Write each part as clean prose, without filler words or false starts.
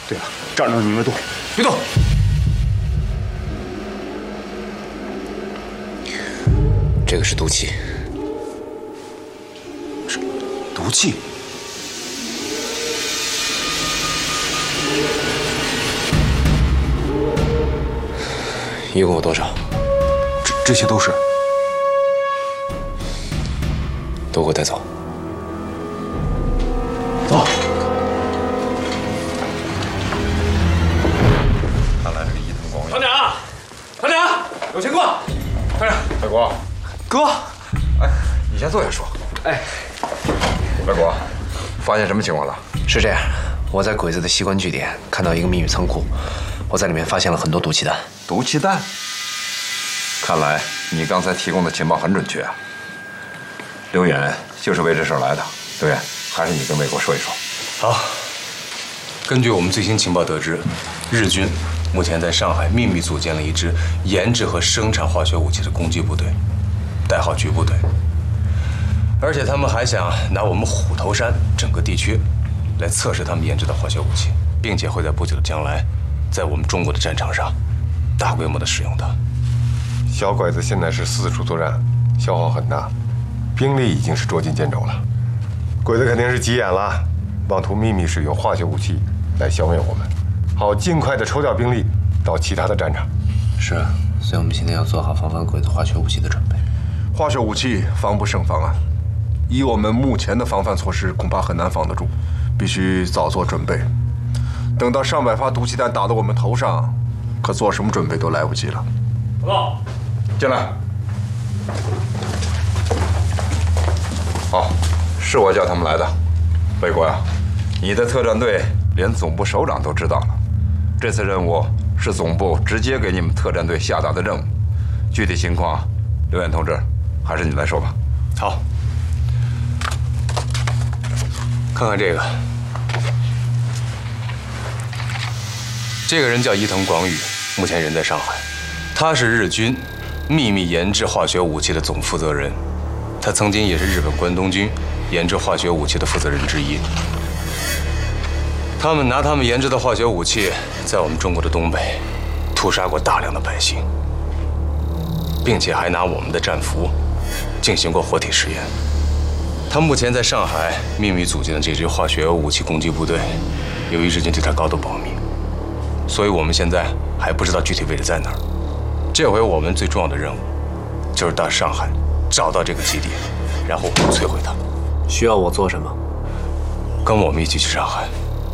对了，站着你们动，别动。 这个是毒气。 毒气？ 一共有多少？ 这些都是。 都给我带走。 走。 看来这个伊藤光团长，团长，有情况。团长， 白国， 哥， 哎，你先坐下说。 哎， 白国，发现什么情况了？ 是这样，我在鬼子的西关据点看到一个秘密仓库，我在里面发现了很多毒气弹。 毒气弹？看来你刚才提供的情报很准确啊。刘远就是为这事儿来的。刘远，还是你跟魏国说一说。 好，根据我们最新情报得知，日军目前在上海秘密组建了一支研制和生产化学武器的攻击部队，代号局部队。而且他们还想拿我们虎头山整个地区来测试他们研制的化学武器，并且会在不久的将来，在我们中国的战场上大规模的使用它。 小鬼子现在是四处作战，消耗很大，兵力已经是捉襟见肘了。鬼子肯定是急眼了，妄图秘密使用化学武器来消灭我们，好尽快的抽调兵力到其他的战场。 是啊，所以我们现在要做好防范鬼子化学武器的准备。 化学武器防不胜防啊！以我们目前的防范措施，恐怕很难防得住，必须早做准备。等到上百发毒气弹打到我们头上，可做什么准备都来不及了。 报告， 进来。好，是我叫他们来的。魏国呀，你的特战队连总部首长都知道了。这次任务是总部直接给你们特战队下达的任务，具体情况，刘远同志，还是你来说吧。 好，看看这个，这个人叫伊藤广宇，目前人在上海，他是日军秘密研制化学武器的总负责人，他曾经也是日本关东军研制化学武器的负责人之一。他们拿他们研制的化学武器，在我们中国的东北屠杀过大量的百姓，并且还拿我们的战俘进行过活体实验。他目前在上海秘密组建的这支化学武器攻击部队，由于日军对他高度保密，所以我们现在还不知道具体位置在哪儿。这回我们最重要的任务，就是到上海找到这个基地，然后摧毁它。 需要我做什么？ 跟我们一起去上海。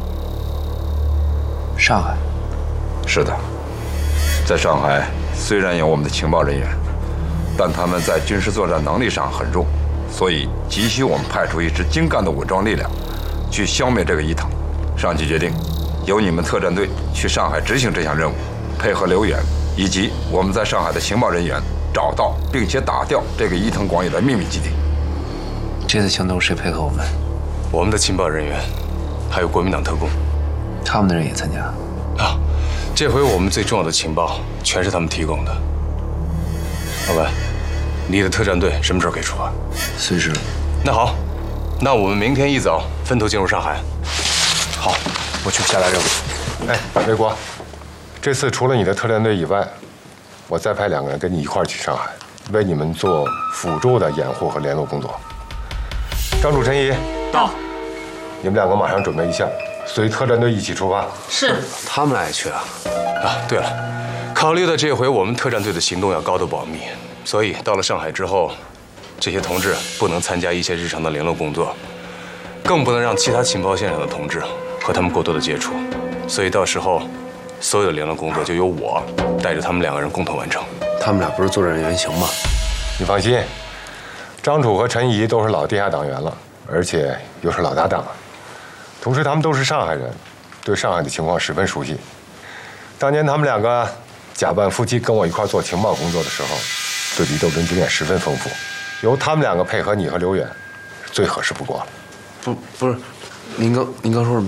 上海？ 是的，在上海虽然有我们的情报人员，但他们在军事作战能力上很弱，所以急需我们派出一支精干的武装力量，去消灭这个伊藤。上级决定，由你们特战队去上海执行这项任务，配合刘远以及我们在上海的情报人员，找到并且打掉这个伊藤广宇的秘密基地。 这次行动谁配合我们？ 我们的情报人员，还有国民党特工。 他们的人也参加？ 啊，这回我们最重要的情报全是他们提供的。老白，你的特战队什么时候可以出发？ 随时。 那好，那我们明天一早分头进入上海。 好，我去下达任务。 哎，魏国，这次除了你的特战队以外，我再派2个人跟你一块儿去上海，为你们做辅助的掩护和联络工作。张主、陈怡到， 你们2个马上准备一下，随特战队一起出发。 是。 他们俩也去啊？ 啊，对了，考虑到这回我们特战队的行动要高度保密，所以到了上海之后，这些同志不能参加一些日常的联络工作，更不能让其他情报线上的同志和他们过多的接触。所以到时候，所有的联络工作就由我带着他们2个人共同完成。 他们俩不是作战原型吗？ 你放心，张楚和陈怡都是老地下党员了，而且又是老搭档了。同时，他们都是上海人，对上海的情况十分熟悉。当年他们2个假扮夫妻跟我一块做情报工作的时候，对敌斗争经验十分丰富。由他们2个配合你和刘远，最合适不过了。 不是，您刚说什么？